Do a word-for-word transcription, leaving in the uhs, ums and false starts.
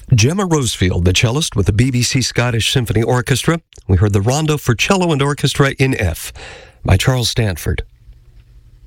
Gemma Rosefield, the cellist with the B B C Scottish Symphony Orchestra. We heard the Rondo for Cello and Orchestra in F by Charles Stanford.